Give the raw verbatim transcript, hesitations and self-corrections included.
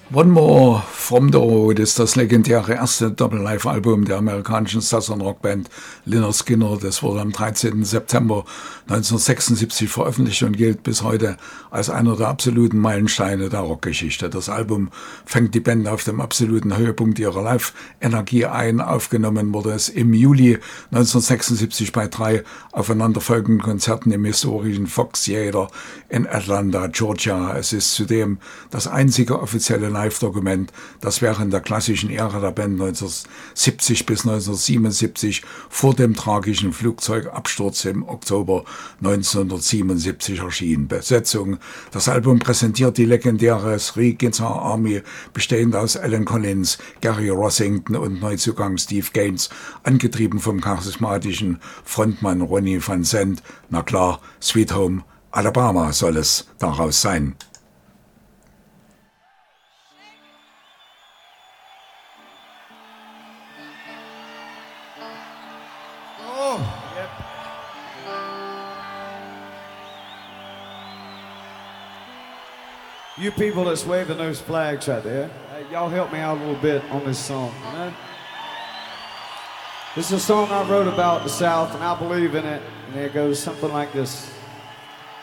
One More from the Road ist das legendäre erste Doppel-Live-Album der amerikanischen Southern-Rock-Band Lynyrd Skynyrd. Das wurde am dreizehnten September neunzehnhundertsechsundsiebzig veröffentlicht und gilt bis heute als einer der absoluten Meilensteine der Rockgeschichte. Das Album fängt die Band auf dem absoluten Höhepunkt ihrer Live-Energie ein. Aufgenommen wurde es im Juli neunzehnhundertsechsundsiebzig bei drei aufeinanderfolgenden Konzerten im historischen Fox Theater in Atlanta, Georgia. Es ist zudem das einzige offizielle Live-Dokument, das während der klassischen Ära der Band neunzehnhundertsiebzig bis neunzehnhundertsiebenundsiebzig vor dem tragischen Flugzeugabsturz im Oktober neunzehnhundertsiebenundsiebzig erschien. Besetzung: Das Album präsentiert die legendäre Three Guitar Army, bestehend aus Alan Collins, Gary Rossington und Neuzugang Steve Gaines, angetrieben vom charismatischen Frontmann Ronnie Van Zant. Na klar, Sweet Home Alabama soll es daraus sein. You people that's waving those flags right there, hey, y'all help me out a little bit on this song. You know? This is a song I wrote about the South, and I believe in it, and it goes something like this.